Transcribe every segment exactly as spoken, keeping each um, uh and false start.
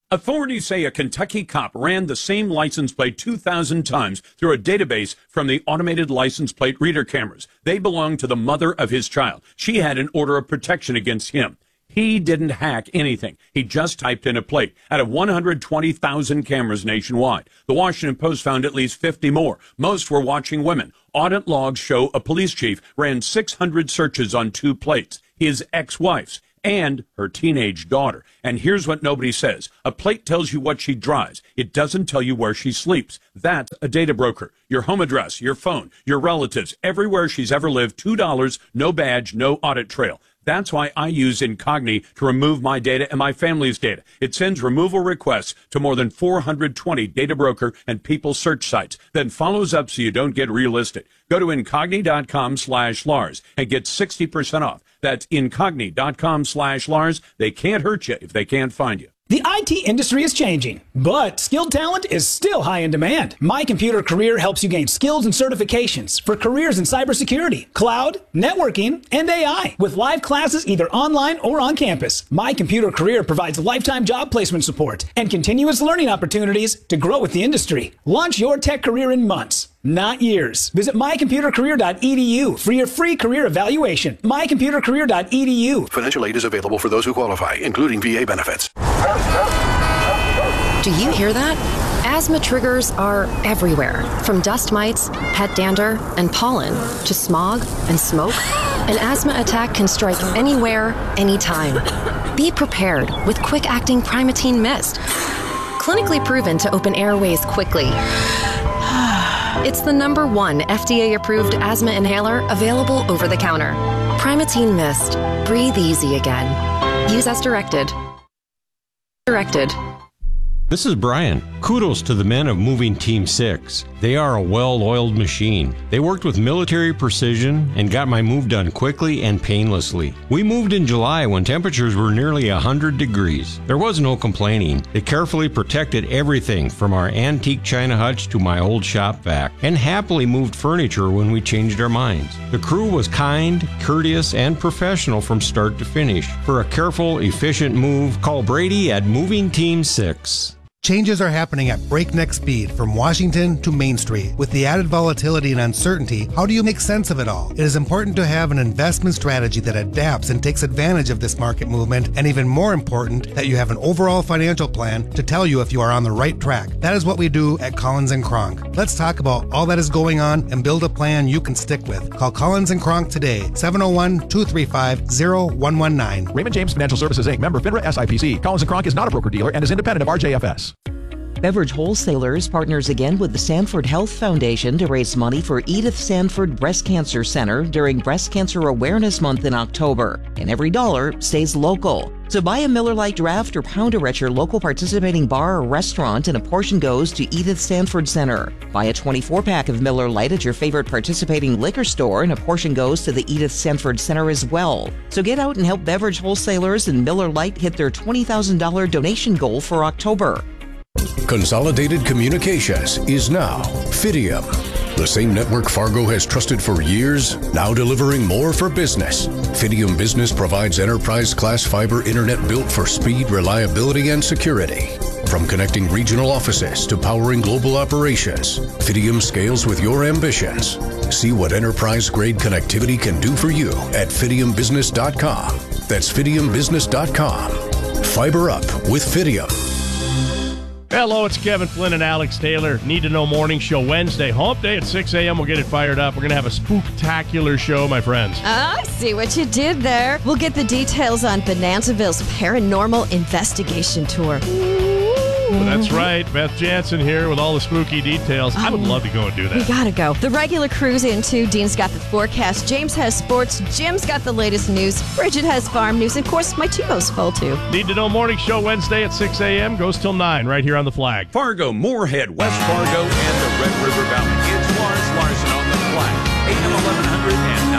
Authorities say a Kentucky cop ran the same license plate two thousand times through a database from the automated license plate reader cameras. They belong to the mother of his child. She had an order of protection against him. He didn't hack anything. He just typed in a plate out of one hundred twenty thousand cameras nationwide. The Washington Post found at least fifty more. Most were watching women. Audit logs show a police chief ran six hundred searches on two plates, his ex-wife's and her teenage daughter. And here's what nobody says. A plate tells you what she drives. It doesn't tell you where she sleeps. That's a data broker. Your home address, your phone, your relatives, everywhere she's ever lived, two dollars, no badge, no audit trail. That's why I use Incogni to remove my data and my family's data. It sends removal requests to more than four hundred twenty data broker and people search sites, then follows up so you don't get relisted. Go to Incogni.com slash Lars and get sixty percent off. That's Incogni.com slash Lars. They can't hurt you if they can't find you. The I T industry is changing, but skilled talent is still high in demand. My Computer Career helps you gain skills and certifications for careers in cybersecurity, cloud, networking, and A I. With live classes either online or on campus, My Computer Career provides lifetime job placement support and continuous learning opportunities to grow with the industry. Launch your tech career in months, not years. Visit my computer career dot e d u for your free career evaluation. my computer career dot e d u. Financial aid is available for those who qualify, including V A benefits. Do you hear that? Asthma triggers are everywhere, from dust mites, pet dander, and pollen, to smog and smoke. An asthma attack can strike anywhere, anytime. Be prepared with quick-acting Primatene Mist. Clinically proven to open airways quickly. It's the number one F D A-approved asthma inhaler available over the counter. Primatene Mist. Breathe easy again. Use as directed. Directed. This is Brian. Kudos to the men of Moving Team six. They are a well-oiled machine. They worked with military precision and got my move done quickly and painlessly. We moved in July when temperatures were nearly one hundred degrees. There was no complaining. They carefully protected everything from our antique china hutch to my old shop vac, and happily moved furniture when we changed our minds. The crew was kind, courteous, and professional from start to finish. For a careful, efficient move, call Brady at Moving Team six. Changes are happening at breakneck speed from Washington to Main Street. With the added volatility and uncertainty, how do you make sense of it all? It is important to have an investment strategy that adapts and takes advantage of this market movement, and even more important, that you have an overall financial plan to tell you if you are on the right track. That is what we do at Collins and Kronk. Let's talk about all that is going on and build a plan you can stick with. Call Collins and Kronk today, seven oh one, two three five, oh one one nine. Raymond James Financial Services, Incorporated. Member FINRA S I P C. Collins and Kronk is not a broker-dealer and is independent of R J F S. Beverage Wholesalers partners again with the Sanford Health Foundation to raise money for Edith Sanford Breast Cancer Center during Breast Cancer Awareness Month in October. And every dollar stays local. So buy a Miller Lite draft or pounder at your local participating bar or restaurant, and a portion goes to Edith Sanford Center. Buy a twenty-four pack of Miller Lite at your favorite participating liquor store, and a portion goes to the Edith Sanford Center as well. So get out and help Beverage Wholesalers and Miller Lite hit their twenty thousand dollars donation goal for October. Consolidated Communications is now Fidium. The same network Fargo has trusted for years, now delivering more for business. Fidium Business provides enterprise-class fiber internet built for speed, reliability, and security. From connecting regional offices to powering global operations, Fidium scales with your ambitions. See what enterprise-grade connectivity can do for you at fidium business dot com. That's fidium business dot com. Fiber up with Fidium. Hello, it's Kevin Flynn and Alex Taylor. Need to Know Morning Show Wednesday. Hump Day at six a.m. We'll get it fired up. We're going to have a spooktacular show, my friends. I see what you did there. We'll get the details on Bonanzaville's Paranormal Investigation Tour. Well, that's right. Beth Jansen here with all the spooky details. I would love to go and do that. We gotta go. The regular crew's in too. Dean's got the forecast. James has sports. Jim's got the latest news. Bridget has farm news. And of course, my T-Bo's full too. Need to Know Morning Show Wednesday at six a.m. Goes till nine right here on the Flag. Fargo, Moorhead, West Fargo, and the Red River Valley. It's Lars Larson on the Flag. A M eleven hundred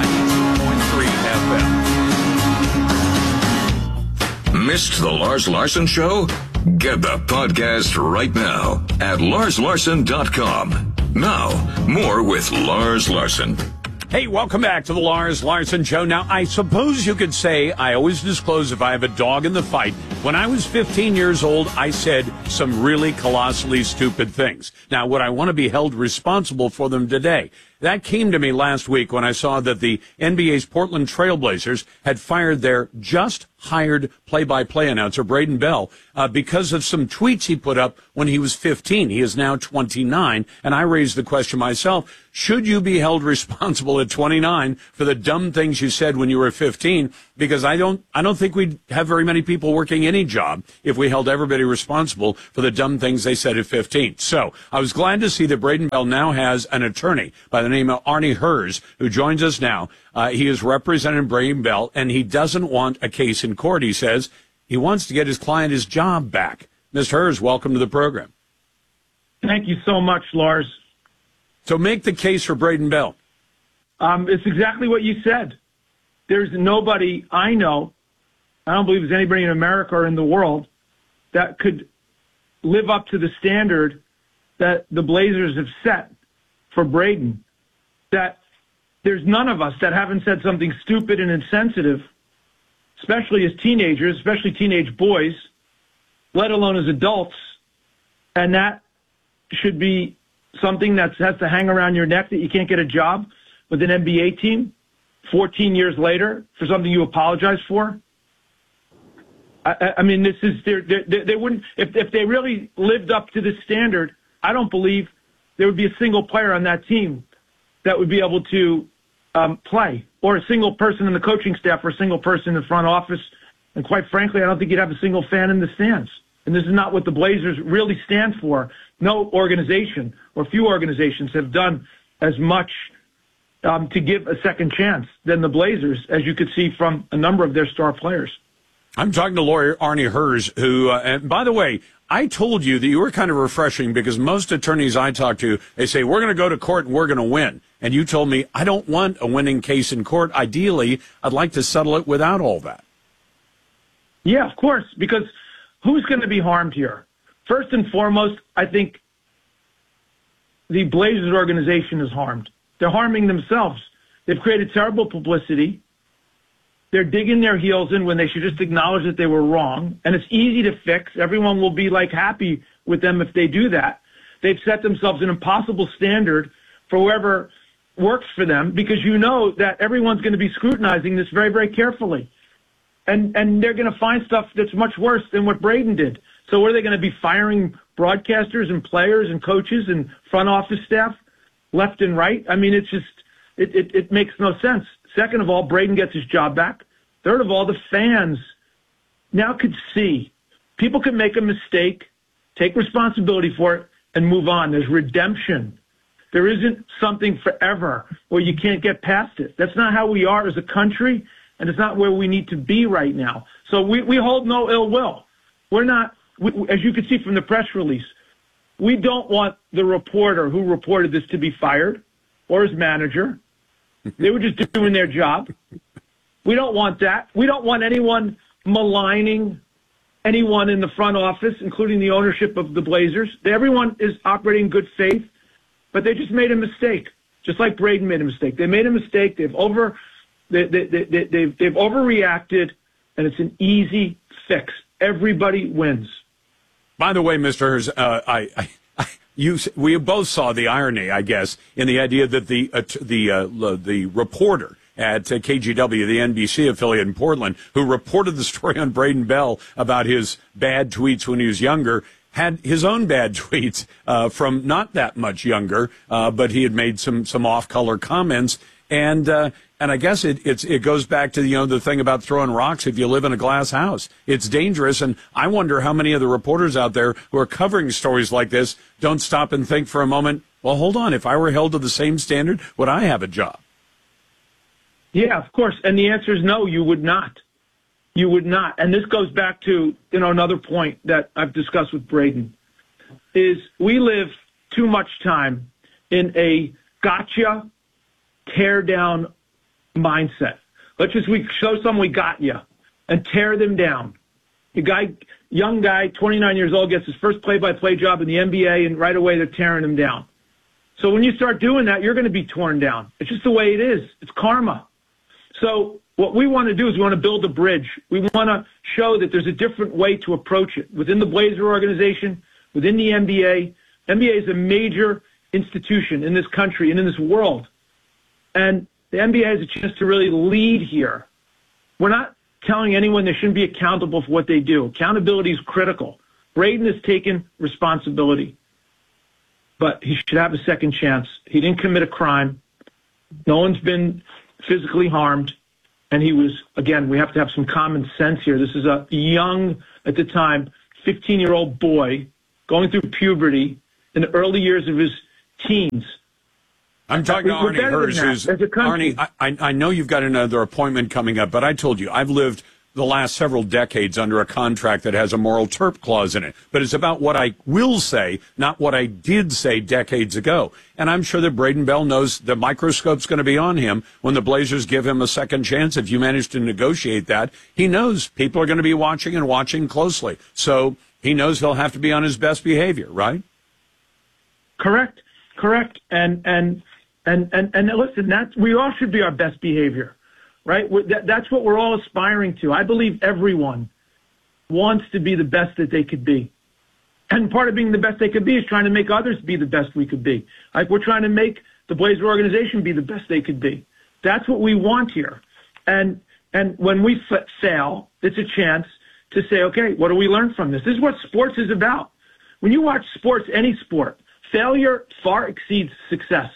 and ninety-two point three F M. Missed the Lars Larson Show? Get the podcast right now at lars larson dot com. Now, more with Lars Larson. Hey, welcome back to the Lars Larson Show. Now, I suppose you could say I always disclose if I have a dog in the fight, When I was fifteen years old, I said some really colossally stupid things. Now, would I want to be held responsible for them today? That came to me last week when I saw that the N B A's Portland Trailblazers had fired their just hired play-by-play announcer, Braden Bell, uh, because of some tweets he put up when he was fifteen. He is now twenty-nine, and I raised the question myself, should you be held responsible at twenty-nine for the dumb things you said when you were fifteen? Because I don't, I don't think we'd have very many people working any job if we held everybody responsible for the dumb things they said at fifteen. So I was glad to see that Braden Bell now has an attorney by the name of Arnie Herz, who joins us now. Uh, he is representing Braden Bell, and he doesn't want a case in court, he says. He wants to get his client his job back. Mister Herz, welcome to the program. Thank you so much, Lars. So make the case for Braden Bell. Um, it's exactly what you said. There's nobody I know, I don't believe there's anybody in America or in the world, that could live up to the standard that the Blazers have set for Braden. That there's none of us that haven't said something stupid and insensitive, especially as teenagers, especially teenage boys, let alone as adults, and that should be something that has to hang around your neck, that you can't get a job with an N B A team fourteen years later for something you apologize for. I, I mean, this is, they're, they're, they wouldn't, if, if they really lived up to this standard, I don't believe there would be a single player on that team that would be able to um, play, or a single person in the coaching staff, or a single person in the front office. And quite frankly, I don't think you'd have a single fan in the stands. And this is not what the Blazers really stand for. No organization, or few organizations, have done as much um, to give a second chance than the Blazers, as you could see from a number of their star players. I'm talking to lawyer Arnie Herz, who, uh, and by the way, I told you that you were kind of refreshing, because most attorneys I talk to, they say, we're going to go to court and we're going to win. And you told me, I don't want a winning case in court. Ideally, I'd like to settle it without all that. Yeah, of course, because who's going to be harmed here? First and foremost, I think the Blazers organization is harmed. They're harming themselves. They've created terrible publicity. They're digging their heels in when they should just acknowledge that they were wrong. And it's easy to fix. Everyone will be like happy with them if they do that. They've set themselves an impossible standard for whoever works for them, because you know that everyone's going to be scrutinizing this very, very carefully. And and they're going to find stuff that's much worse than what Braden did. So are they going to be firing broadcasters and players and coaches and front office staff left and right? I mean, it's just, it, it, it makes no sense. Second of all, Braden gets his job back. Third of all, the fans now could see. People can make a mistake, take responsibility for it, and move on. There's redemption. There isn't something forever where you can't get past it. That's not how we are as a country, and it's not where we need to be right now. So we, we hold no ill will. We're not, we, as you can see from the press release, we don't want the reporter who reported this to be fired, or his manager. They were just doing their job. We don't want that. We don't want anyone maligning anyone in the front office, including the ownership of the Blazers. Everyone is operating in good faith, but they just made a mistake, just like Braden made a mistake. They made a mistake. They've over, they, they, they, they, they've, they've overreacted, and it's an easy fix. Everybody wins. By the way, Mister Herz, uh, I, I You, we both saw the irony, I guess, in the idea that the uh, the uh, the reporter at uh, K G W, the N B C affiliate in Portland, who reported the story on Braden Bell about his bad tweets when he was younger, had his own bad tweets uh, from not that much younger, uh, but he had made some some off-color comments. And uh, and I guess it it's it goes back to, you know, the thing about throwing rocks if you live in a glass house. It's dangerous, and I wonder how many of the reporters out there who are covering stories like this don't stop and think for a moment, well, hold on, if I were held to the same standard, would I have a job? Yeah, of course, and the answer is no, you would not. You would not. And this goes back to, you know, another point that I've discussed with Braden, is we live too much time in a gotcha, tear down mindset. Let's just we show someone we got you and tear them down. The guy, young guy, twenty-nine years old, gets his first play-by-play job in the N B A, and right away they're tearing him down. So when you start doing that, you're going to be torn down. It's just the way it is. It's karma. So what we want to do is we want to build a bridge. We want to show that there's a different way to approach it within the Blazer organization, within the N B A. N B A is a major institution in this country and in this world. And the N B A has a chance to really lead here. We're not telling anyone they shouldn't be accountable for what they do. Accountability is critical. Braden has taken responsibility, but he should have a second chance. He didn't commit a crime. No one's been physically harmed. And he was, again, we have to have some common sense here. This is a young, at the time, fifteen-year-old boy going through puberty in the early years of his teens. I'm talking to Arnie Hers, who's, Arnie, I, I know you've got another appointment coming up, but I told you, I've lived the last several decades under a contract that has a moral turp clause in it. But it's about what I will say, not what I did say decades ago. And I'm sure that Braden Bell knows the microscope's going to be on him when the Blazers give him a second chance. If you manage to negotiate that, he knows people are going to be watching and watching closely. So he knows he'll have to be on his best behavior, right? Correct. Correct. And, and, and, and, and listen, that's, we all should be our best behavior. Right? That, that's what we're all aspiring to. I believe everyone wants to be the best that they could be. And part of being the best they could be is trying to make others be the best we could be. Like we're trying to make the Blazer organization be the best they could be. That's what we want here. And and when we f- fail, it's a chance to say, okay, what do we learn from this? This is what sports is about. When you watch sports, any sport, failure far exceeds success.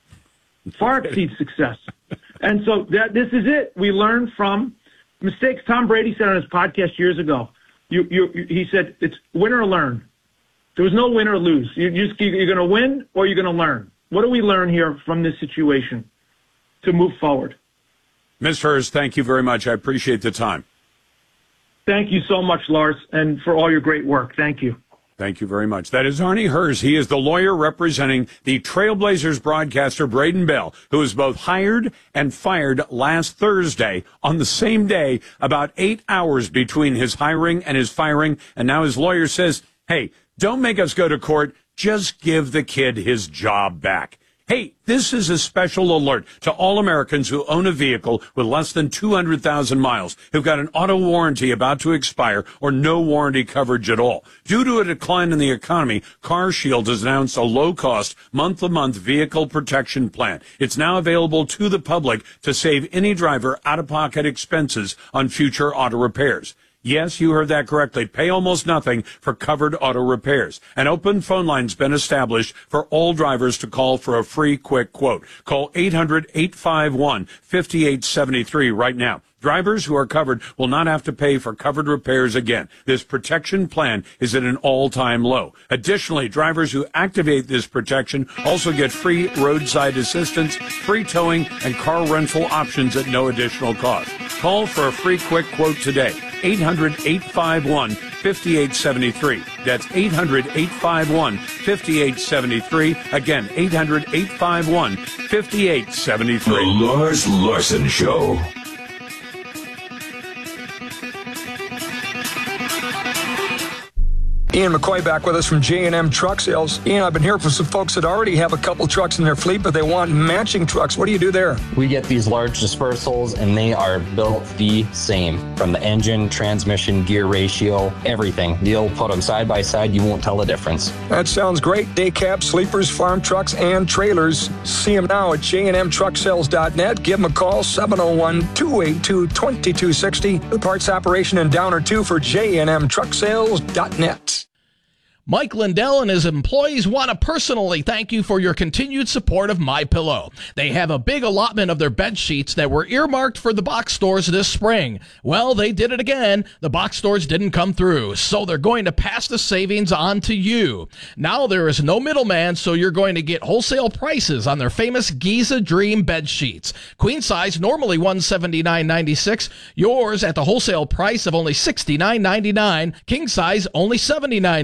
Far exceeds success. And so that this is it. We learn from mistakes. Tom Brady said on his podcast years ago, you, you, he said, it's win or learn. There was no win or lose. You, you just, you're going to win or you're going to learn. What do we learn here from this situation to move forward? Miz Hers, thank you very much. I appreciate the time. Thank you so much, Lars, and for all your great work. Thank you. Thank you very much. That is Arnie Hers. He is the lawyer representing the Trailblazers broadcaster Braden Bell, who was both hired and fired last Thursday on the same day, about eight hours between his hiring and his firing. And now his lawyer says, hey, don't make us go to court. Just give the kid his job back. Hey, this is a special alert to all Americans who own a vehicle with less than two hundred thousand miles, who've got an auto warranty about to expire or no warranty coverage at all. Due to a decline in the economy, CarShield has announced a low-cost, month-to-month vehicle protection plan. It's now available to the public to save any driver out-of-pocket expenses on future auto repairs. Yes, you heard that correctly. Pay almost nothing for covered auto repairs. An open phone line's been established for all drivers to call for a free quick quote. Call eight hundred, eight five one, five eight seven three right now. Drivers who are covered will not have to pay for covered repairs again. This protection plan is at an all-time low. Additionally, drivers who activate this protection also get free roadside assistance, free towing, and car rental options at no additional cost. Call for a free quick quote today. eight hundred, eight five one, five eight seven three. That's eight hundred, eight five one, five eight seven three. Again, eight hundred, eight five one, five eight seven three. The Lars Larson Show. Ian McCoy back with us from J and M Truck Sales. Ian, I've been hearing from some folks that already have a couple trucks in their fleet, but they want matching trucks. What do you do there? We get these large dispersals, and they are built the same. From the engine, transmission, gear ratio, everything. You'll put them side by side, you won't tell the difference. That sounds great. Day cabs, sleepers, farm trucks, and trailers. See them now at J and M truck sales dot net. Give them a call, seven oh one, two eight two, two two six oh. The parts operation in Downer two for J and M truck sales dot net. Mike Lindell and his employees want to personally thank you for your continued support of MyPillow. They have a big allotment of their bed sheets that were earmarked for the box stores this spring. Well, they did it again. The box stores didn't come through, so they're going to pass the savings on to you. Now there is no middleman, so you're going to get wholesale prices on their famous Giza Dream bed sheets. Queen size, normally one hundred seventy-nine ninety-six. Yours at the wholesale price of only sixty-nine ninety-nine. King size, only seventy-nine ninety-nine.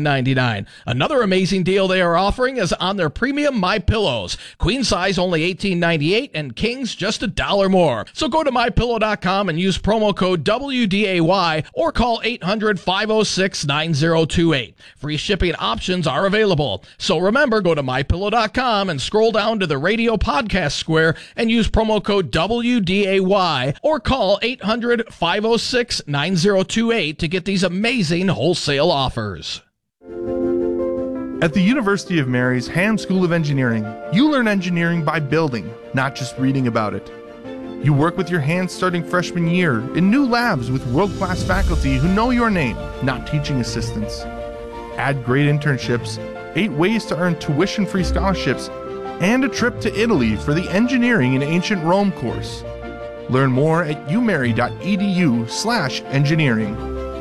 ninety-nine dollars. Another amazing deal they are offering is on their premium My Pillows. Queen size only eighteen ninety-eight and kings just a dollar more. So go to my pillow dot com and use promo code W D A Y or call eight hundred, five oh six, nine oh two eight. Free shipping options are available. So remember, go to my pillow dot com and scroll down to the radio podcast square and use promo code W D A Y or call eight hundred, five oh six, nine oh two eight to get these amazing wholesale offers. At the University of Mary's Hand School of Engineering, you learn engineering by building, not just reading about it. You work with your hands starting freshman year in new labs with world-class faculty who know your name, not teaching assistants. Add great internships, eight ways to earn tuition-free scholarships, and a trip to Italy for the Engineering in Ancient Rome course. Learn more at umary.edu slash engineering.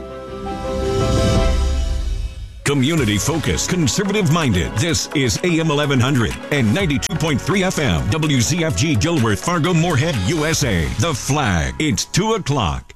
Community focused, conservative minded. This is A M eleven hundred and ninety-two point three F M. W Z F G Gilworth, Fargo, Moorhead, U S A. The Flag. It's two o'clock.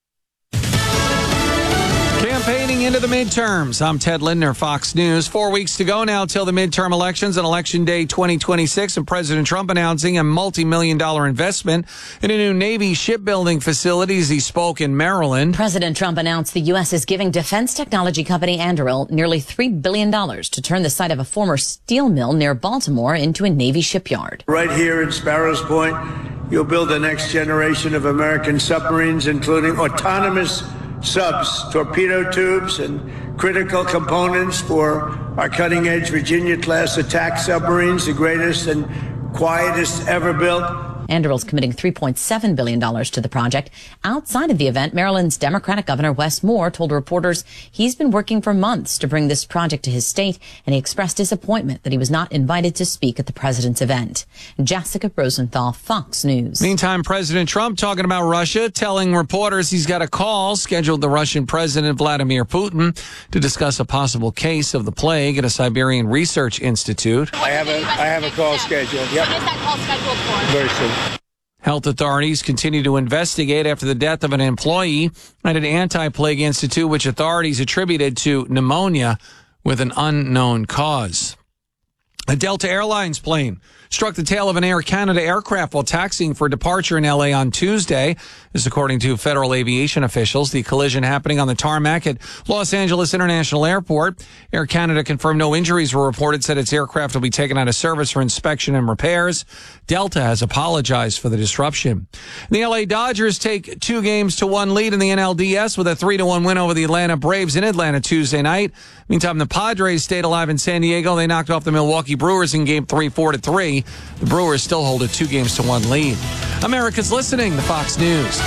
Campaigning into the midterms. I'm Ted Lindner, Fox News. Four weeks to go now till the midterm elections and Election Day twenty twenty-six, and President Trump announcing a multi-million dollar investment in a new Navy shipbuilding facility as he spoke in Maryland. President Trump announced the U S is giving defense technology company Anduril nearly three billion dollars to turn the site of a former steel mill near Baltimore into a Navy shipyard. Right here in Sparrows Point, you'll build the next generation of American submarines, including autonomous subs, torpedo tubes, and critical components for our cutting-edge Virginia-class attack submarines, the greatest and quietest ever built. Anduril's committing three point seven billion dollars to the project. Outside of the event, Maryland's Democratic Governor Wes Moore told reporters he's been working for months to bring this project to his state, and he expressed disappointment that he was not invited to speak at the president's event. Jessica Rosenthal, Fox News. Meantime, President Trump talking about Russia, telling reporters he's got a call scheduled the Russian President Vladimir Putin to discuss a possible case of the plague at a Siberian research institute. I have a I have a call scheduled. Yep. When is that call scheduled for? Very soon. Health authorities continue to investigate after the death of an employee at an anti-plague institute, which authorities attributed to pneumonia with an unknown cause. A Delta Airlines plane struck the tail of an Air Canada aircraft while taxiing for departure in L A on Tuesday. This according to federal aviation officials. The collision happening on the tarmac at Los Angeles International Airport. Air Canada confirmed no injuries were reported, said its aircraft will be taken out of service for inspection and repairs. Delta has apologized for the disruption. The L A Dodgers take two games to one lead in the N L D S with a three to one win over the Atlanta Braves in Atlanta Tuesday night. Meantime, the Padres stayed alive in San Diego. They knocked off the Milwaukee Brewers in game three, four to three. The Brewers still hold a two games to one lead. America's listening to Fox News.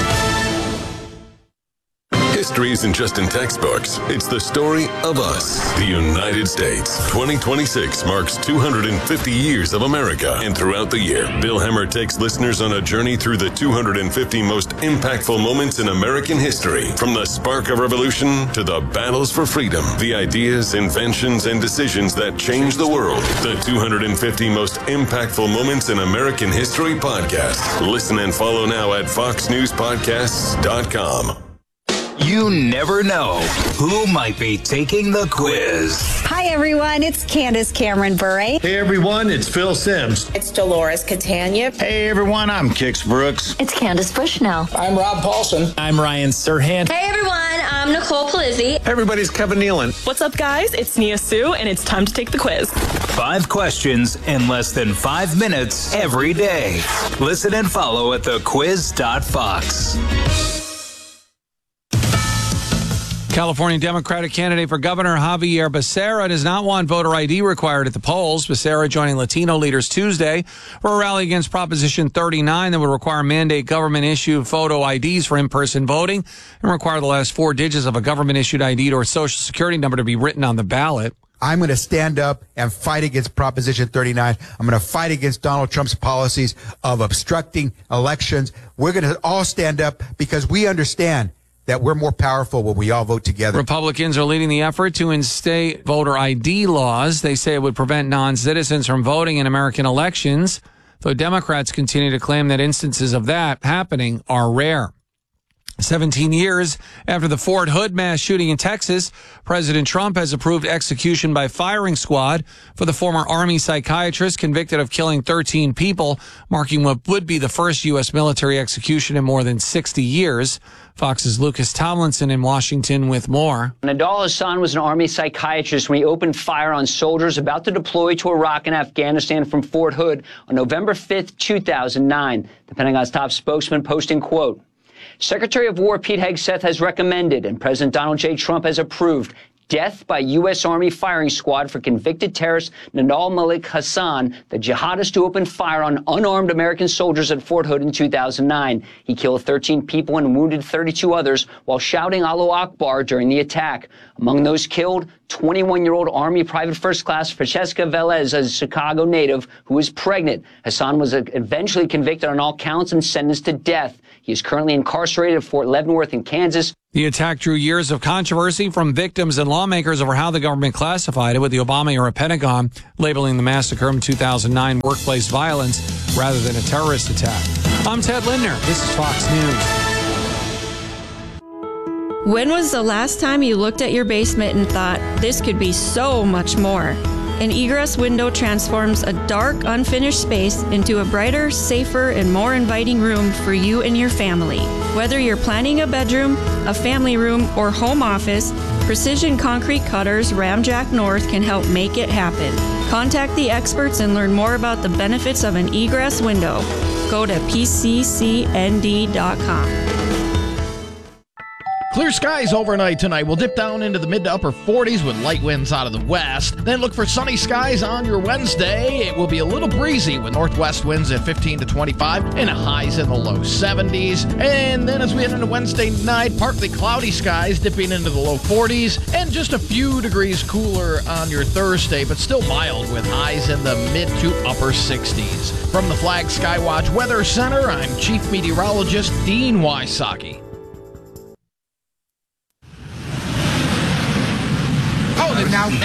History isn't just in textbooks. It's the story of us, the United States. twenty twenty-six marks two hundred fifty years of America. And throughout the year, Bill Hemmer takes listeners on a journey through the two hundred fifty most impactful moments in American history. From the spark of revolution to the battles for freedom, the ideas, inventions, and decisions that changed the world. The two hundred fifty most impactful moments in American history podcast. Listen and follow now at fox news podcasts dot com. You never know who might be taking the quiz. Hi, everyone. It's Candace Cameron Bure. Hey, everyone. It's Phil Sims. It's Dolores Catania. Hey, everyone. I'm Kix Brooks. It's Candace Bushnell. I'm Rob Paulson. I'm Ryan Serhant. Hey, everyone. I'm Nicole Palizzi. Everybody's Kevin Nealon. What's up, guys? It's Nia Sue, and it's time to take the quiz. Five questions in less than five minutes every day. Listen and follow at the quiz dot fox. California Democratic candidate for governor Javier Becerra does not want voter I D required at the polls. Becerra joining Latino leaders Tuesday for a rally against Proposition thirty-nine that would require mandate government-issued photo I Ds for in-person voting and require the last four digits of a government-issued I D or social security number to be written on the ballot. I'm going to stand up and fight against Proposition thirty-nine. I'm going to fight against Donald Trump's policies of obstructing elections. We're going to all stand up because we understand that we're more powerful when we all vote together. Republicans are leading the effort to instate voter I D laws. They say it would prevent non-citizens from voting in American elections, though Democrats continue to claim that instances of that happening are rare. seventeen years after the Fort Hood mass shooting in Texas, President Trump has approved execution by firing squad for the former Army psychiatrist convicted of killing thirteen people, marking what would be the first U S military execution in more than sixty years. Fox's Lucas Tomlinson in Washington with more. Nidal Hasan was an Army psychiatrist when he opened fire on soldiers about to deploy to Iraq and Afghanistan from Fort Hood on November fifth, two thousand nine. The Pentagon's top spokesman posting, quote, Secretary of War Pete Hegseth has recommended and President Donald J. Trump has approved death by U S. Army firing squad for convicted terrorist Nidal Malik Hasan, the jihadist who opened fire on unarmed American soldiers at Fort Hood in two thousand nine. He killed thirteen people and wounded thirty-two others while shouting Allahu Akbar during the attack. Among those killed, twenty-one-year-old Army Private First Class Francesca Velez, a Chicago native who was pregnant. Hasan was eventually convicted on all counts and sentenced to death. He is currently incarcerated at Fort Leavenworth in Kansas. The attack drew years of controversy from victims and lawmakers over how the government classified it, with the Obama-era Pentagon labeling the massacre in two thousand nine workplace violence rather than a terrorist attack. I'm Ted Lindner. This is Fox News. When was the last time you looked at your basement and thought, this could be so much more? An egress window transforms a dark, unfinished space into a brighter, safer, and more inviting room for you and your family. Whether you're planning a bedroom, a family room, or home office, Precision Concrete Cutters Ramjack North can help make it happen. Contact the experts and learn more about the benefits of an egress window. Go to P C C N D dot com. Clear skies overnight tonight. We'll dip down into the mid to upper forties with light winds out of the west. Then look for sunny skies on your Wednesday. It will be a little breezy with northwest winds at fifteen to twenty-five and highs in the low seventies. And then as we head into Wednesday night, partly cloudy skies dipping into the low forties and just a few degrees cooler on your Thursday, but still mild with highs in the mid to upper sixties. From the Flag Skywatch Weather Center, I'm Chief Meteorologist Dean Wysocki. Now, you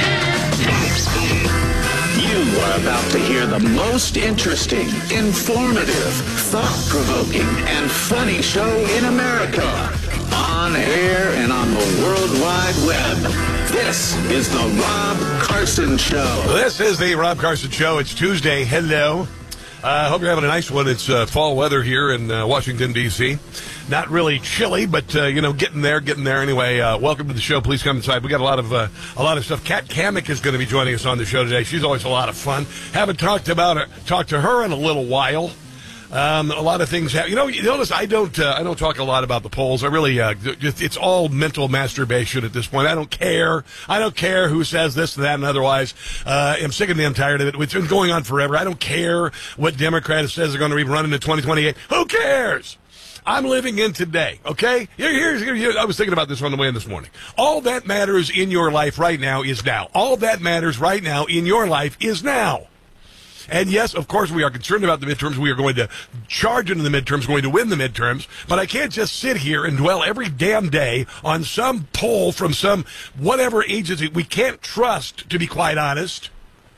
are about to hear the most interesting, informative, thought-provoking, and funny show in America. On air and on the World Wide Web. This is the Rob Carson Show. This is the Rob Carson Show. It's Tuesday. Hello. I uh, hope you're having a nice one. It's uh, fall weather here in uh, Washington, D C Not really chilly, but, uh, you know, getting there, getting there. Anyway, uh, welcome to the show. Please come inside. We got a lot of uh, a lot of stuff. Kat Kamick is going to be joining us on the show today. She's always a lot of fun. Haven't talked about her, talked to her in a little while. Um, a lot of things happen. You know, you notice I don't uh, I don't talk a lot about the polls. I really uh, just, it's all mental masturbation at this point. I don't care. I don't care who says this and that and otherwise. Uh, I'm sick and damn tired of it. It's been going on forever. I don't care what Democrat says they're going to be running in twenty twenty-eight. Who cares? I'm living in today, okay? Here, here's, here, here, I was thinking about this on the way in this morning. All that matters in your life right now is now. All that matters right now in your life is now. And yes, of course, we are concerned about the midterms. We are going to charge into the midterms, going to win the midterms. But I can't just sit here and dwell every damn day on some poll from some whatever agency we can't trust, to be quite honest.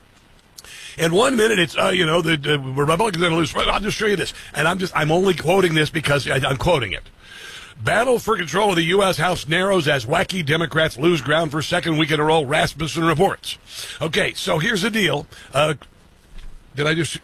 And one minute it's, uh, you know, the, the Republicans are going to lose. I'll just show you this. And I'm just, I'm only quoting this because I, I'm quoting it. Battle for control of the U S House narrows as wacky Democrats lose ground for second week in a row, Rasmussen reports. Okay, so here's the deal. Uh, Did I just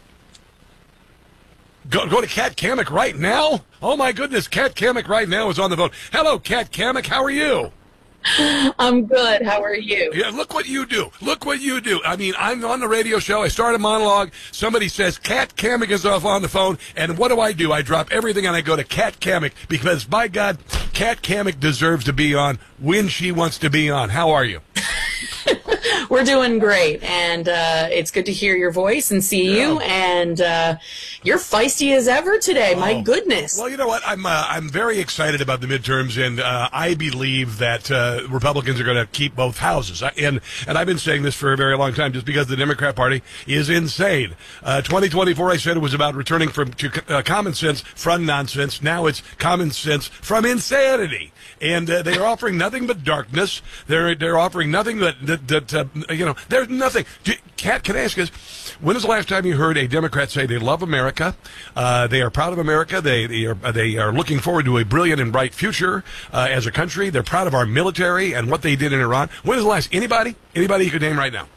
go, go to Kat Kamick right now? Oh, my goodness. Kat Kamick right now is on the phone. Hello, Kat Kamick. How are you? I'm good. How are you? Yeah, look what you do. Look what you do. I mean, I'm on the radio show. I start a monologue. Somebody says, Kat Kamick is off on the phone. And what do I do? I drop everything and I go to Kat Kamick because, by God, Kat Kamick deserves to be on when she wants to be on. How are you? We're doing great, and uh, it's good to hear your voice and see yeah. you, and uh, you're feisty as ever today. Oh. My goodness. Well, you know what? I'm uh, I'm very excited about the midterms, and uh, I believe that uh, Republicans are going to keep both houses. And and I've been saying this for a very long time, just because the Democrat Party is insane. Uh, twenty twenty-four, I said it was about returning from to uh, common sense from nonsense. Now it's common sense from insanity. And uh, they are offering nothing but darkness. They're they're offering nothing that that, that uh, you know. There's nothing. Kat, can I ask you this? When was the last time you heard a Democrat say they love America? America. Uh, they are proud of America. They, they, are, they are looking forward to a brilliant and bright future uh, as a country. They're proud of our military and what they did in Iran. When was the last? Anybody? Anybody you could name right now?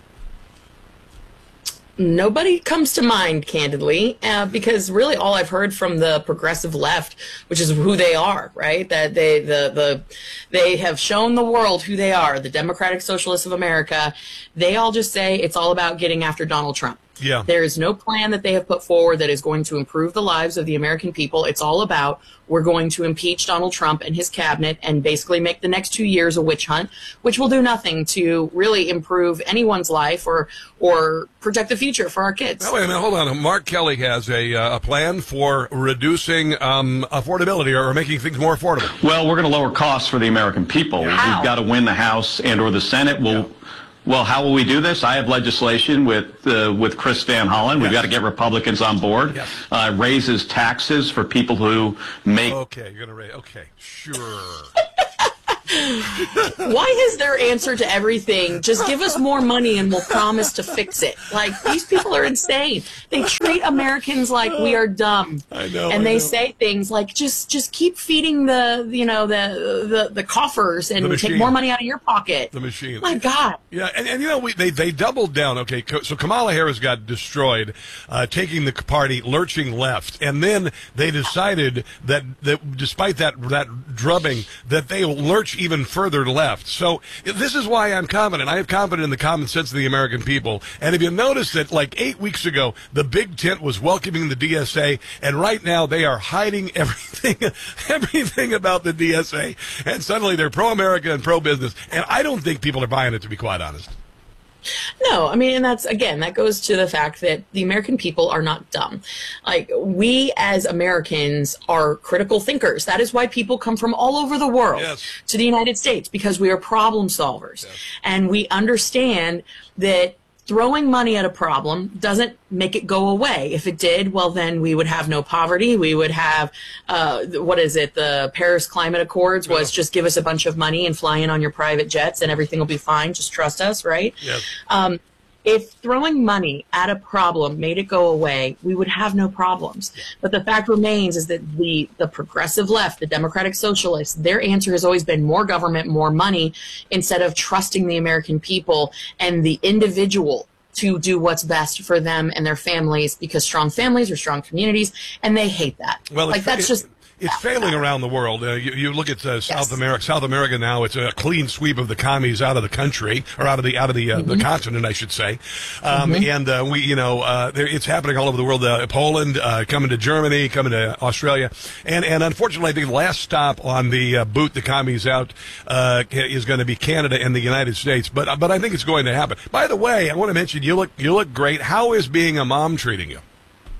Nobody comes to mind, candidly, uh, because really all I've heard from the progressive left, which is who they are, right? That they the the they have shown the world who they are, the Democratic Socialists of America. They all just say it's all about getting after Donald Trump. Yeah. There is no plan that they have put forward that is going to improve the lives of the American people. It's all about we're going to impeach Donald Trump and his cabinet and basically make the next two years a witch hunt, which will do nothing to really improve anyone's life or or project the future for our kids. Now, wait a minute, hold on. Mark Kelly has a, uh, a plan for reducing um, affordability or making things more affordable. Well, we're going to lower costs for the American people. How? We've got to win the House and or the Senate. We'll. Yeah. Well, how will we do this? I have legislation with uh, with Chris Van Hollen. We've yes. got to get Republicans on board. Yes. Uh, raises taxes for people who make. Okay, you're gonna raise. Okay, sure. Why is their answer to everything just give us more money and we'll promise to fix it? Like, these people are insane. They treat Americans like we are dumb. I know. And I they know. say things like just just keep feeding the you know the the, the coffers and The take machine. more money out of your pocket. The machine. My God. Yeah, and, and you know, we, they, they doubled down. Okay, co- so Kamala Harris got destroyed, uh, taking the party lurching left. And then they decided that, that despite that, that drubbing, that they will lurch even further left. So this is why I'm confident. I have confidence in the common sense of the American people. And if you notice that, like eight weeks ago, the big tent was welcoming the D S A, and right now they are hiding everything, everything about the D S A. And suddenly they're pro-America and pro-business. And I don't think people are buying it, to be quite honest. No, I mean, and that's, again, that goes to the fact that the American people are not dumb. Like, we as Americans are critical thinkers. That is why people come from all over the world Yes. to the United States, because we are problem solvers. Yes. And we understand that throwing money at a problem doesn't make it go away. If it did, well, then we would have no poverty. We would have, uh, what is it? The Paris Climate Accords was just give us a bunch of money and fly in on your private jets and everything will be fine. Just trust us, right? Yes. Um, if throwing money at a problem made it go away, we would have no problems. But the fact remains is that the, the progressive left, the Democratic Socialists, their answer has always been more government, more money, instead of trusting the American people and the individual to do what's best for them and their families, because strong families are strong communities, and they hate that. Well, like, it's, that's it, just... It's failing around the world. Uh, you, you look at uh, South Yes. America. South America now, it's a clean sweep of the commies out of the country, or out of the out of the uh, Mm-hmm. the continent, I should say. Um, Mhm. And uh, we, you know, uh, there, it's happening all over the world. Uh, Poland, uh, coming to Germany, coming to Australia, and and unfortunately, I think the last stop on the uh, boot the commies out uh, is going to be Canada and the United States. But but I think it's going to happen. By the way, I want to mention you look you look great. How is being a mom treating you?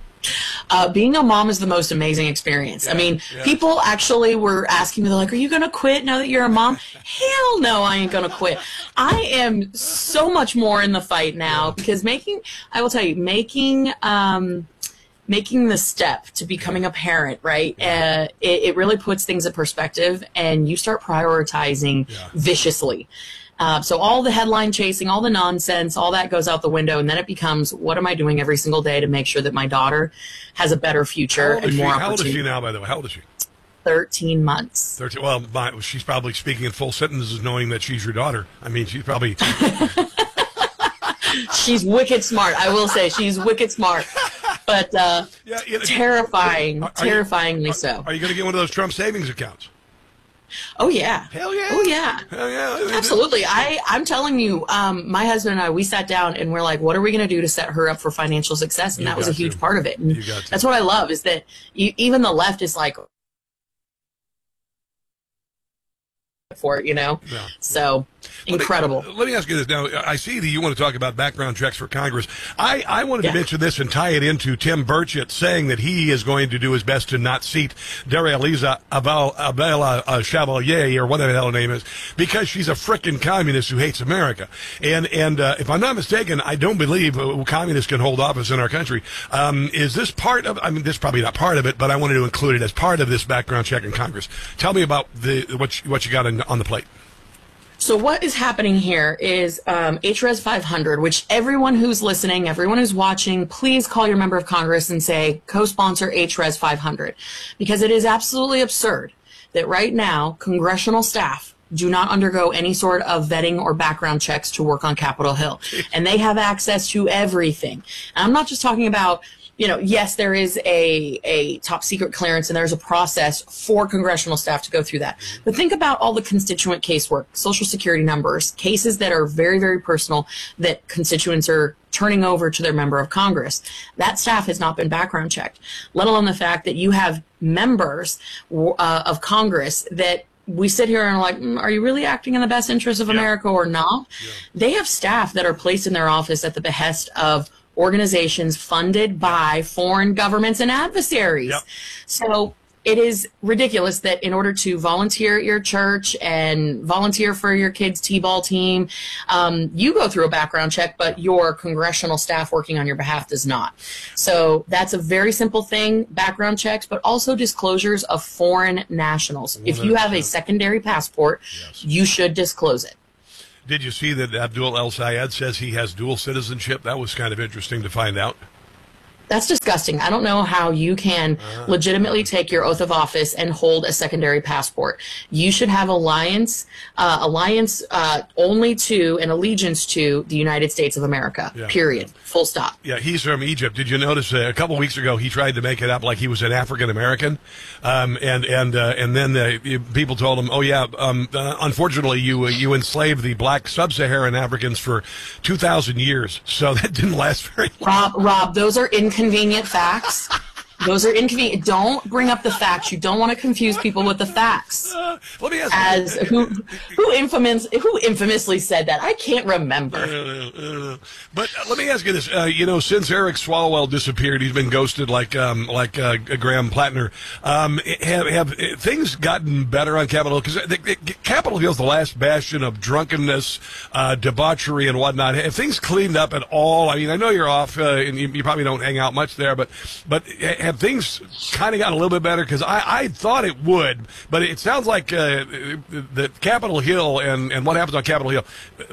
Uh, being a mom is the most amazing experience. I mean, yeah. people actually were asking me, they're like, are you going to quit now that you're a mom? Hell no, I ain't going to quit. I am so much more in the fight now because making, I will tell you, making, um, making the step to becoming a parent, right? Uh, it, it really puts things in perspective and you start prioritizing Yeah. viciously. Uh, so all the headline chasing, all the nonsense, all that goes out the window, and then it becomes, what am I doing every single day to make sure that my daughter has a better future How old, and is she? more How old is opportunity? she now, by the way? How old is she? thirteen months. Thirteen. Well, my, she's probably speaking in full sentences, knowing that she's your daughter. I mean, she's probably. She's wicked smart. I will say she's wicked smart, but uh, Yeah, you know, terrifying, are- are you- terrifyingly so. Are you going to get one of those Trump savings accounts? Oh yeah. Hell yeah. Oh yeah. Hell yeah. Absolutely. I, I'm telling you, um, my husband and I, we sat down and we're like, what are we going to do to set her up for financial success? And You that was a got huge to. part of it. And You got to. that's what I love is that you, even the left is like for it, you know? Yeah. So incredible. Let me, let me ask you this. Now, I see that you want to talk about background checks for Congress. I, I wanted Yeah. to mention this and tie it into Tim Burchett saying that he is going to do his best to not seat Daraliza Abel, Abela uh, Chevalier, or whatever the hell her name is, because she's a frickin' communist who hates America. And and uh, if I'm not mistaken, I don't believe uh, communists can hold office in our country. Um, is this part of, I mean, this is probably not part of it, but I wanted to include it as part of this background check in Congress. Tell me about the what you, what you got in, on the plate. So what is happening here is um, H R E S five hundred, which everyone who's listening, everyone who's watching, please call your member of Congress and say, co-sponsor H R E S five hundred, because it is absolutely absurd that right now congressional staff do not undergo any sort of vetting or background checks to work on Capitol Hill. And they have access to everything. And I'm not just talking about, you know, yes, there is a, a top secret clearance and there's a process for congressional staff to go through that. But think about all the constituent casework, social security numbers, cases that are very, very personal that constituents are turning over to their member of Congress. That staff has not been background checked, let alone the fact that you have members uh, of Congress that we sit here and are like, mm, are you really acting in the best interest of yeah. America or not? Yeah. They have staff that are placed in their office at the behest of organizations funded by foreign governments and adversaries. Yep. So it is ridiculous that in order to volunteer at your church and volunteer for your kids' T-ball team, um, you go through a background check, but your congressional staff working on your behalf does not. So that's a very simple thing, background checks, but also disclosures of foreign nationals. If you have a secondary passport, yes. you should disclose it. Did you see that Abdul El Sayed says he has dual citizenship? That was kind of interesting to find out. That's disgusting. I don't know how you can uh, legitimately take your oath of office and hold a secondary passport. You should have alliance, uh, alliance uh, only to and allegiance to the United States of America, yeah. period. Full stop. Yeah, he's from Egypt. Did you notice uh, a couple weeks ago he tried to make it up like he was an African American, um, and and uh, and then uh, people told him, oh yeah, um, uh, unfortunately you uh, you enslaved the black sub-Saharan Africans for two thousand years, so that didn't last very long. Rob, Rob, those are inconvenient facts. Those are inconvenient. Don't bring up the facts. You don't want to confuse people with the facts. Uh, let me ask As you. who who infamous who infamously said that? I can't remember. Uh, uh, but uh, let me ask you this. Uh, you know, since Eric Swalwell disappeared, he's been ghosted like um, like uh, Graham Plattner. Um, have, have things gotten better on Capitol Hill? Because Capitol Hill is the last bastion of drunkenness, uh, debauchery, and whatnot. Have things cleaned up at all? I mean, I know you're off, uh, and you, you probably don't hang out much there, but but. Have things kind of gotten a little bit better? Because I, I thought it would, but it sounds like uh, the Capitol Hill and, and what happens on Capitol Hill,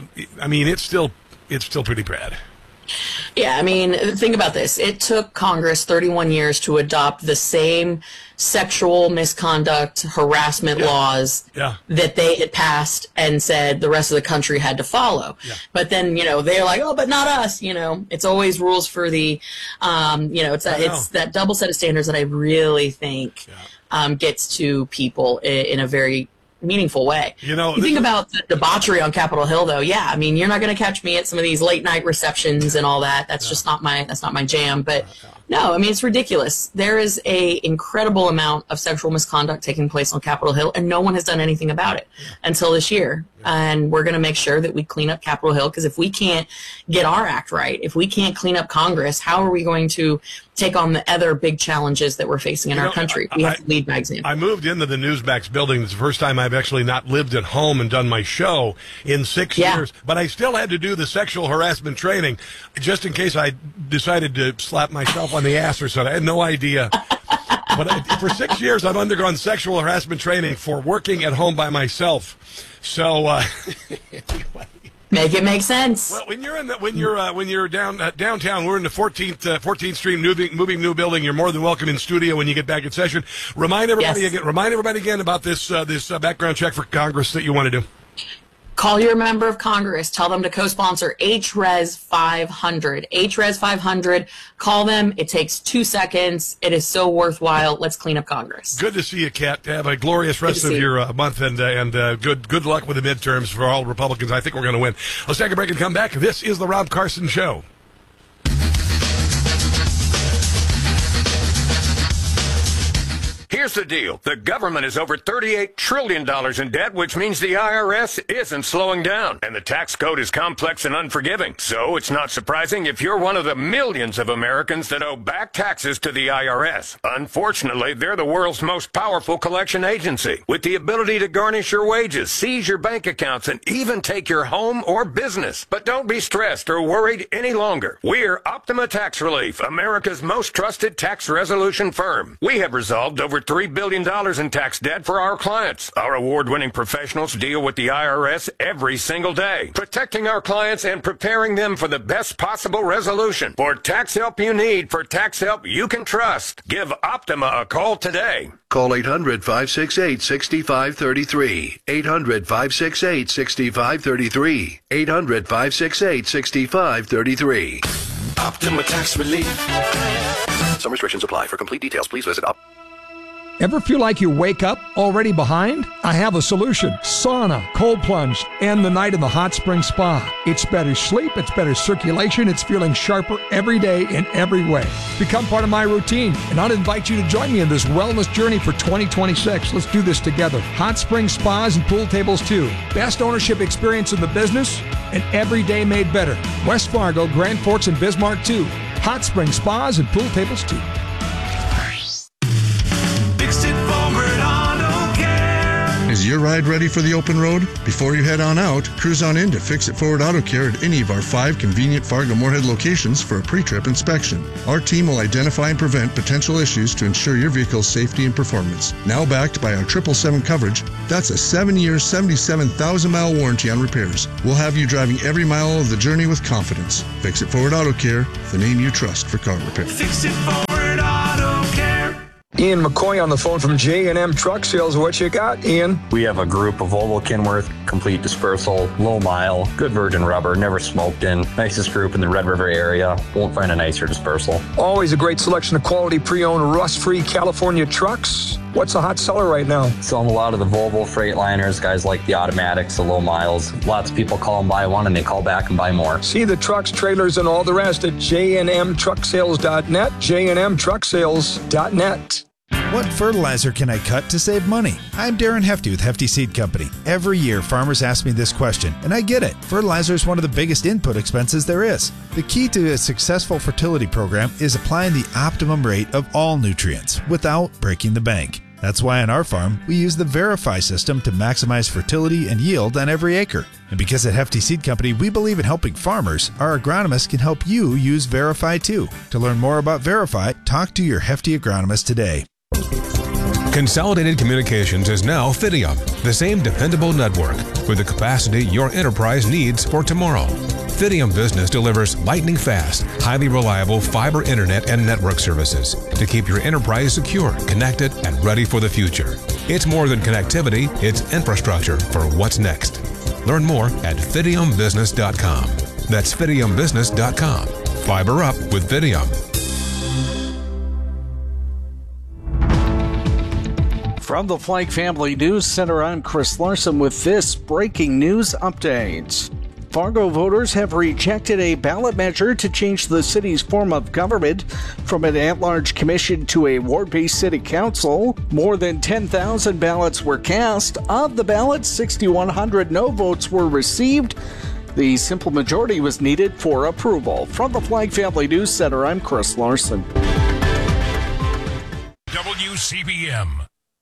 I mean, it's still it's still pretty bad. Yeah, I mean, think about this. It took Congress thirty-one years to adopt the same sexual misconduct harassment yeah. laws yeah. that they had passed and said the rest of the country had to follow. Yeah. But then, you know, they're like, oh, but not us. You know, it's always rules for the, um, you know, it's a, it's that double set of standards that I really think yeah. um, gets to people in, in a very meaningful way. You know, you think about the debauchery on Capitol Hill, though. Yeah, I mean, you're not going to catch me at some of these late night receptions and all that. That's yeah. just not my that's not my jam. But yeah. no, I mean, it's ridiculous. There is a incredible amount of sexual misconduct taking place on Capitol Hill, and no one has done anything about it yeah. until this year. Yeah. And we're going to make sure that we clean up Capitol Hill, because if we can't get our act right, if we can't clean up Congress, how are we going to take on the other big challenges that we're facing in you our know, country? I, we have I, to lead by example. I moved into the Newsmax building. It's the first time I've actually not lived at home and done my show in six yeah. years. But I still had to do the sexual harassment training just in case I decided to slap myself on the ass or something. I had no idea. But I, for six years, I've undergone sexual harassment training for working at home by myself. So, uh, anyway. Make it make sense. Well, when you're in the, when you're uh, when you're down uh, downtown, we're in the fourteenth uh, fourteenth Street moving moving new building. You're more than welcome in studio when you get back in session. Remind everybody yes. again. Remind everybody again about this uh, this uh, background check for Congress that you want to do. Call your member of Congress. Tell them to co-sponsor H R E S five hundred. H R E S five hundred. Call them. It takes two seconds. It is so worthwhile. Let's clean up Congress. Good to see you, Kat. Have a glorious rest of your uh, month, and uh, and uh, good good luck with the midterms for all Republicans. I think we're going to win. Let's take a break and come back. This is the Rob Carson Show. Here's the deal. The government is over thirty-eight trillion dollars in debt, which means the I R S isn't slowing down. And the tax code is complex and unforgiving. So it's not surprising if you're one of the millions of Americans that owe back taxes to the I R S. Unfortunately, they're the world's most powerful collection agency, with the ability to garnish your wages, seize your bank accounts, and even take your home or business. But don't be stressed or worried any longer. We're Optima Tax Relief, America's most trusted tax resolution firm. We have resolved over three billion dollars in tax debt for our clients. Our award-winning professionals deal with the I R S every single day, protecting our clients and preparing them for the best possible resolution. For tax help you need, for tax help you can trust, give Optima a call today. Call eight hundred, five six eight, six five three three. eight hundred, five six eight, six five three three. eight hundred, five six eight, six five three three. Optima Tax Relief. Some restrictions apply. For complete details, please visit Op. Ever feel like you wake up already behind? I have a solution. Sauna, cold plunge, and the night in the hot spring spa. It's better sleep, it's better circulation, it's feeling sharper every day in every way. Become part of my routine, and I'll invite you to join me in this wellness journey for twenty twenty-six. Let's do this together. Hot spring spas and pool tables too. Best ownership experience in the business, and every day made better. West Fargo, Grand Forks, and Bismarck too. Hot spring spas and pool tables too. Is your ride ready for the open road? Before you head on out, cruise on in to Fix It Forward Auto Care at any of our five convenient Fargo-Moorhead locations for a pre-trip inspection. Our team will identify and prevent potential issues to ensure your vehicle's safety and performance. Now backed by our triple seven coverage, that's a seven-year, seventy-seven thousand mile warranty on repairs. We'll have you driving every mile of the journey with confidence. Fix It Forward Auto Care, the name you trust for car repair. Fix It Forward Auto Care. Ian McCoy on the phone from J and M Truck Sales. What you got, Ian? We have a group of Volvo Kenworth, complete dispersal, low mile, good virgin rubber, never smoked in. Nicest group in the Red River area. Won't find a nicer dispersal. Always a great selection of quality pre-owned, rust-free California trucks. What's a hot seller right now? Selling a lot of the Volvo Freightliners, guys like the automatics, the low miles. Lots of people call and buy one, and they call back and buy more. See the trucks, trailers, and all the rest at J and M truck sales dot net, J and M truck sales dot net. What fertilizer can I cut to save money? I'm Darren Hefty with Hefty Seed Company. Every year, farmers ask me this question, and I get it. Fertilizer is one of the biggest input expenses there is. The key to a successful fertility program is applying the optimum rate of all nutrients without breaking the bank. That's why on our farm, we use the Verify system to maximize fertility and yield on every acre. And because at Hefty Seed Company, we believe in helping farmers, our agronomists can help you use Verify too. To learn more about Verify, talk to your Hefty agronomist today. Consolidated Communications is now Fidium, the same dependable network with the capacity your enterprise needs for tomorrow. Fidium Business delivers lightning-fast, highly reliable fiber internet and network services to keep your enterprise secure, connected, and ready for the future. It's more than connectivity, it's infrastructure for what's next. Learn more at fidium business dot com. That's fidium business dot com. Fiber up with Fidium. From the Flagg Family News Center, I'm Chris Larson with this breaking news update. Fargo voters have rejected a ballot measure to change the city's form of government from an at-large commission to a ward-based city council. More than ten thousand ballots were cast. Of the ballots, six thousand one hundred no votes were received. The simple majority was needed for approval. From the Flagg Family News Center, I'm Chris Larson. W C B M.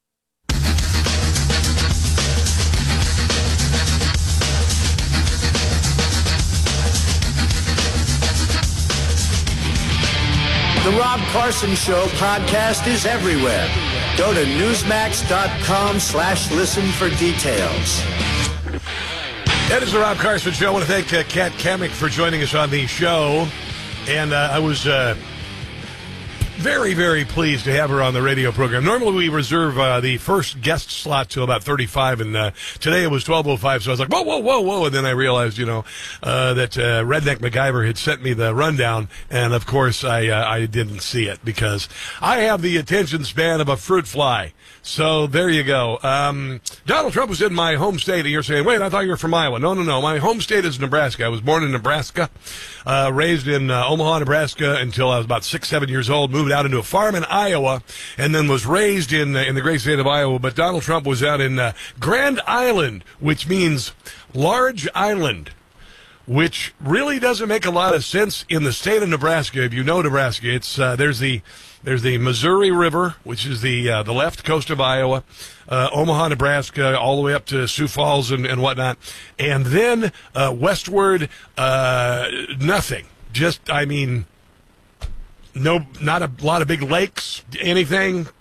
The Rob Carson Show podcast is everywhere. Go to newsmax.com slash listen for details. That is the Rob Carson Show. I want to thank uh, Kat Kamick for joining us on the show. And uh, I was uh, very, very pleased to have her on the radio program. Normally we reserve uh, the first guest slot till about thirty-five, and uh, today it was twelve oh five, so I was like, whoa, whoa, whoa, whoa, and then I realized, you know, uh, that uh, Redneck MacGyver had sent me the rundown, and of course I uh, I didn't see it because I have the attention span of a fruit fly. So there you go. Um, Donald Trump was in my home state, and you're saying, wait, I thought you were from Iowa. No, no, no. My home state is Nebraska. I was born in Nebraska, uh, raised in uh, Omaha, Nebraska until I was about six, seven years old, moved out into a farm in Iowa, and then was raised in, uh, in the great state of Iowa. But Donald Trump was out in uh, Grand Island, which means large island, which really doesn't make a lot of sense in the state of Nebraska. If you know Nebraska, it's uh, there's the there's the Missouri River, which is the uh, the left coast of Iowa, uh, Omaha, Nebraska, all the way up to Sioux Falls and, and whatnot, and then uh, westward, uh, nothing. Just, I mean, no, not a lot of big lakes, anything.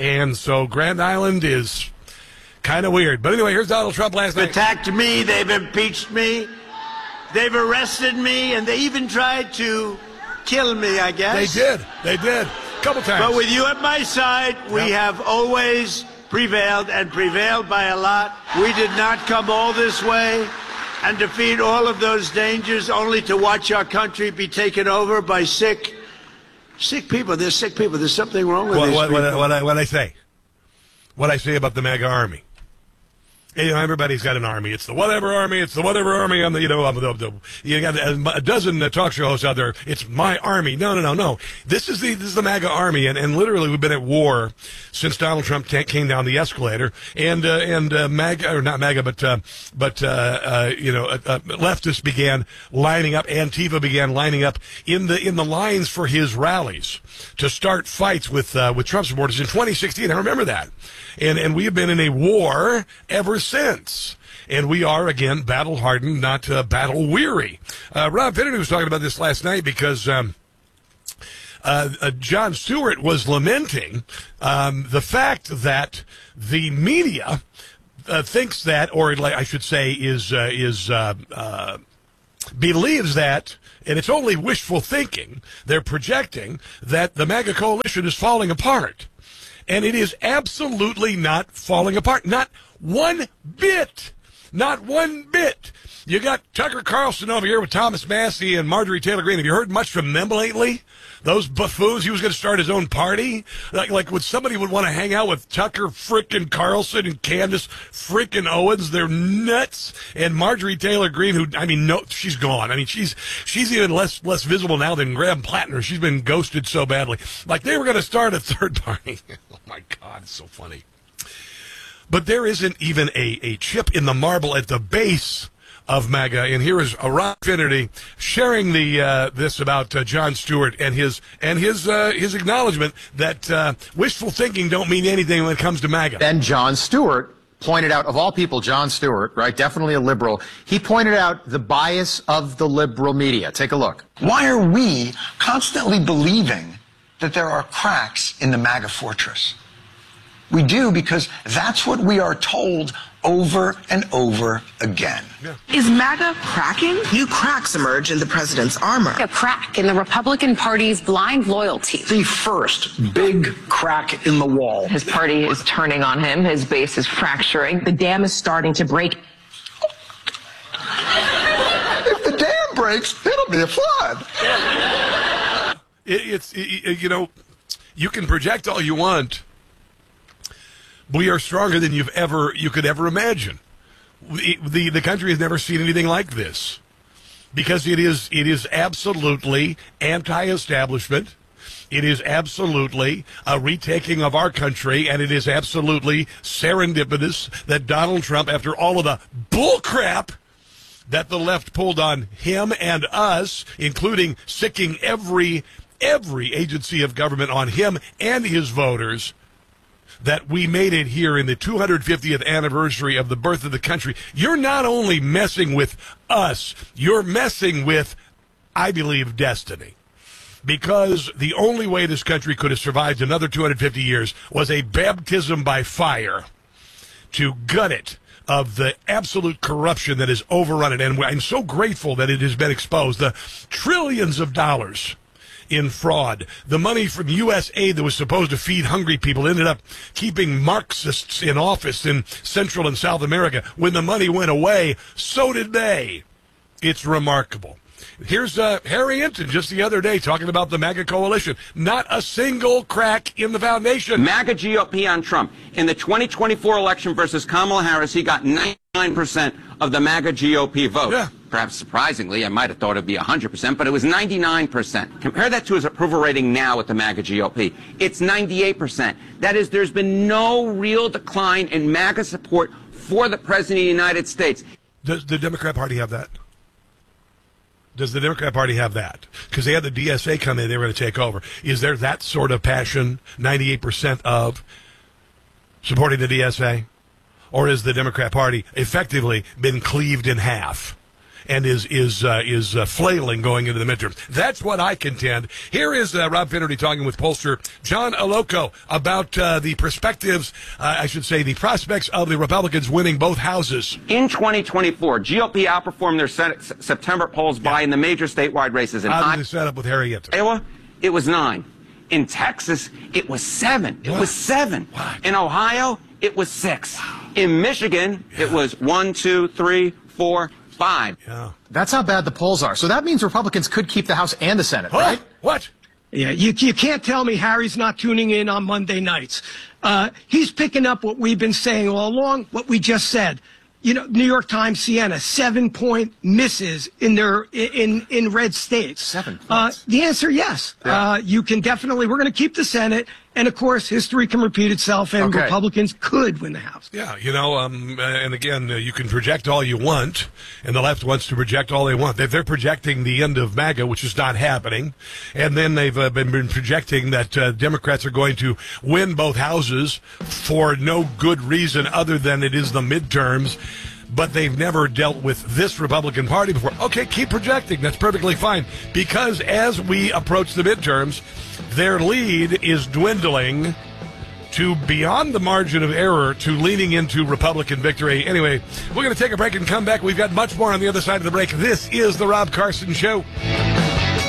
And so Grand Island is kind of weird. But anyway, here's Donald Trump last They've night. attacked me. They've impeached me. They've arrested me, and they even tried to kill me, I guess. They did. They did. A couple times. But with you at my side, we Yep. have always prevailed, and prevailed by a lot. We did not come all this way and defeat all of those dangers only to watch our country be taken over by sick, sick people. There's sick people. There's something wrong with What, these what, people. what, what, I, what I say? What I say about the MAGA army? And, you know, everybody's got an army. It's the whatever army. It's the whatever army. I'm the, you know, I'm the, the, you got a, a dozen uh, talk show hosts out there. It's my army. No, no, no, no. This is the this is the MAGA army, and, and literally we've been at war since Donald Trump t- came down the escalator, and uh, and uh, MAGA or not MAGA, but uh, but uh, uh, you know, uh, uh, leftists began lining up. Antifa began lining up in the in the lines for his rallies to start fights with uh, with Trump supporters in twenty sixteen. I remember that, and and we have been in a war ever since. And we are, again, battle-hardened, not uh, battle-weary. Uh, Rob Finnerty was talking about this last night because um, uh, uh, Jon Stewart was lamenting um, the fact that the media uh, thinks that, or I should say is, uh, is uh, uh, believes that, and it's only wishful thinking, they're projecting that the MAGA coalition is falling apart. And it is absolutely not falling apart. Not one bit. Not one bit. You got Tucker Carlson over here with Thomas Massey and Marjorie Taylor Greene. Have you heard much from them lately? Those buffoons. He was going to start his own party. Like, like would somebody would want to hang out with Tucker frickin' Carlson and Candace frickin' Owens? They're nuts. And Marjorie Taylor Greene, who, I mean, no, she's gone. I mean, she's she's even less less visible now than Graham Plattner. She's been ghosted so badly. Like, they were going to start a third party. Oh, my God, it's so funny. But there isn't even a, a chip in the marble at the base of MAGA, and here is Rob Finnerty sharing the uh, this about uh, Jon Stewart and his and his uh, his acknowledgement that uh, wishful thinking don't mean anything when it comes to MAGA. Then Jon Stewart pointed out, of all people, Jon Stewart, right, definitely a liberal, he pointed out the bias of the liberal media. Take a look. Why are we constantly believing that there are cracks in the MAGA fortress? We do because that's what we are told over and over again. Yeah. Is MAGA cracking? New cracks emerge in the president's armor. A crack in the Republican Party's blind loyalty. The first big crack in the wall. His party is turning on him. His base is fracturing. The dam is starting to break. If the dam breaks, it'll be a flood. It, it's, it, you know, you can project all you want. We are stronger than you've ever you could ever imagine. We, the the country has never seen anything like this because it is it is absolutely anti-establishment. It is absolutely a retaking of our country, and it is absolutely serendipitous that Donald Trump, after all of the bullcrap that the left pulled on him and us, including sicking every every agency of government on him and his voters, that we made it here in the two hundred fiftieth anniversary of the birth of the country. You're not only messing with us, you're messing with, I believe, destiny. Because the only way this country could have survived another two hundred fifty years was a baptism by fire to gut it of the absolute corruption that has overrun it. And I'm so grateful that it has been exposed. The trillions of dollars in fraud. The money from U S aid that was supposed to feed hungry people ended up keeping Marxists in office in Central and South America. When the money went away, so did they. It's remarkable. Here's uh, Harry Enton just the other day talking about the MAGA coalition. Not a single crack in the foundation. MAGA G O P on Trump. In the twenty twenty-four election versus Kamala Harris, he got ninety-nine percent of the MAGA G O P vote. Yeah. Perhaps surprisingly, I might have thought it would be one hundred percent, but it was ninety-nine percent. Compare that to his approval rating now with the MAGA G O P. It's ninety-eight percent. That is, there's been no real decline in MAGA support for the President of the United States. Does the Democrat Party have that? Does the Democrat Party have that? Because they had the D S A come in, they were going to take over. Is there that sort of passion, ninety-eight percent of supporting the D S A? Or has the Democrat Party effectively been cleaved in half? and is is uh, is uh, flailing going into the midterms. That's what I contend. Here is uh, Rob Finnerty talking with pollster John Aloco about uh, the perspectives, uh, I should say, the prospects of the Republicans winning both houses. In twenty twenty-four, G O P outperformed their Senate, S- September polls by yeah. in the major statewide races. In How did they set up with Harry Enter? Iowa, it was nine. In Texas, it was seven. It what? was seven. What? In Ohio, it was six. Wow. In Michigan, yeah. it was one, two, three, four, five. Yeah. That's how bad the polls are. So that means Republicans could keep the House and the Senate, huh? right? What? Yeah, you, you can't tell me Harry's not tuning in on Monday nights. Uh, he's picking up what we've been saying all along, what we just said. You know, New York Times, Siena, seven-point misses in their in in red states. Seven points. Uh, the answer, yes. Yeah. Uh, you can definitely. We're going to keep the Senate, and of course, history can repeat itself, and Okay. Republicans could win the House. Yeah, you know, um, and again, uh, you can project all you want, and the left wants to project all they want. They're, they're projecting the end of MAGA, which is not happening, and then they've uh, been, been projecting that uh, Democrats are going to win both houses for no good reason other than it is the midterms. But they've never dealt with this Republican Party before. Okay, keep projecting. That's perfectly fine. Because as we approach the midterms, their lead is dwindling to beyond the margin of error to leaning into Republican victory. Anyway, we're going to take a break and come back. We've got much more on the other side of the break. This is The Rob Carson Show.